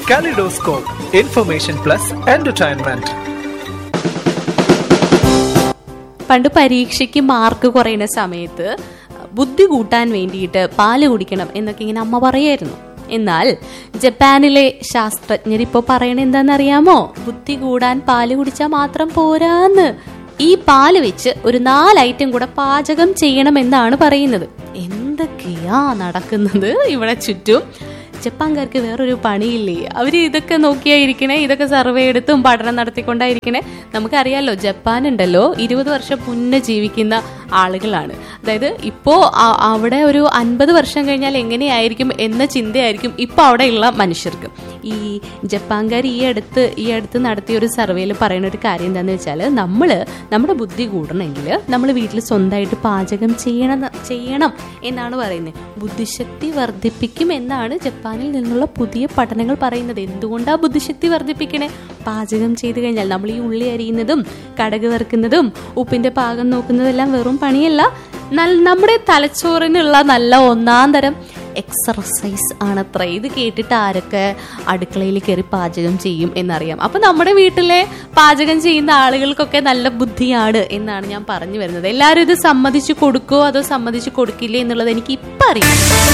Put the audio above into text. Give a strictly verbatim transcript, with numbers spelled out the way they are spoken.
Kaleidoscope, information plus entertainment. പണ്ട് പരീക്ഷയ്ക്ക് mark കുറയുന്ന സമയത്ത് ബുദ്ധി കൂട്ടാൻ വേണ്ടിയിട്ട് പാല് കുടിക്കണം എന്നൊക്കെ ഇങ്ങനെ അമ്മ പറയായിരുന്നു. എന്നാൽ ജപ്പാനിലെ ശാസ്ത്രജ്ഞർ ഇപ്പോൾ പറയണ എന്താണെന്നറിയാമോ? ബുദ്ധി കൂടാൻ പാല് കുടിച്ചാൽ മാത്രം പോരാന്ന്. ഈ പാല് വെച്ച് ഒരു നാല് ഐറ്റം കൂടെ പാചകം ചെയ്യണമെന്നാണ് പറയുന്നത്. എന്തൊക്കെയാ നടക്കുന്നത് ഇവിടെ ചുറ്റും? ജപ്പാൻകാർക്ക് വേറൊരു പണിയില്ലേ? അവര് ഇതൊക്കെ നോക്കിയായിരിക്കണേ, ഇതൊക്കെ സർവേ എടുത്തും പഠനം നടത്തിക്കൊണ്ടായിരിക്കണേ. നമുക്കറിയാലോ, ജപ്പാൻ ഉണ്ടല്ലോ ഇരുപത് വർഷം മുന്നേ ജീവിക്കുന്ന ആളുകളാണ്. അതായത് ഇപ്പോ അവിടെ ഒരു അൻപത് വർഷം കഴിഞ്ഞാൽ എങ്ങനെയായിരിക്കും എന്ന ചിന്തയായിരിക്കും ഇപ്പൊ അവിടെയുള്ള മനുഷ്യർക്ക്. ഈ ജപ്പാൻകാർ ഈ അടുത്ത് ഈ അടുത്ത് നടത്തിയ ഒരു സർവേയിൽ പറയുന്ന ഒരു കാര്യം എന്താന്ന് വെച്ചാൽ, നമ്മള് നമ്മുടെ ബുദ്ധി കൂടണമെങ്കിൽ നമ്മൾ വീട്ടിൽ സ്വന്തമായിട്ട് പാചകം ചെയ്യണം ചെയ്യണം എന്നാണ് പറയുന്നത്. ബുദ്ധിശക്തി വർദ്ധിപ്പിക്കും എന്നാണ് ജപ്പാനിൽ നിന്നുള്ള പുതിയ പഠനങ്ങൾ പറയുന്നത്. എന്തുകൊണ്ടാണ് ബുദ്ധിശക്തി വർദ്ധിപ്പിക്കണേ? പാചകം ചെയ്ത് കഴിഞ്ഞാൽ നമ്മൾ ഈ ഉള്ളി അരിയുന്നതും കടുക് വറുക്കുന്നതും ഉപ്പിന്റെ പാകം നോക്കുന്നതെല്ലാം വെറും പണിയല്ല, നമ്മുടെ തലച്ചോറിനുള്ള നല്ല ഒന്നാം തരം എക്സർസൈസ് ആണത്ര. ഇത് കേട്ടിട്ട് ആരൊക്കെ അടുക്കളയിൽ കയറി പാചകം ചെയ്യും എന്നറിയാം. അപ്പൊ നമ്മുടെ വീട്ടിലെ പാചകം ചെയ്യുന്ന ആളുകൾക്കൊക്കെ നല്ല ബുദ്ധിയാണ് എന്നാണ് ഞാൻ പറഞ്ഞു വരുന്നത്. എല്ലാവരും ഇത് സമ്മതിച്ചു കൊടുക്കുമോ അതോ സമ്മതിച്ചു കൊടുക്കില്ലേ എന്നുള്ളത് എനിക്ക് ഇപ്പം അറിയാം.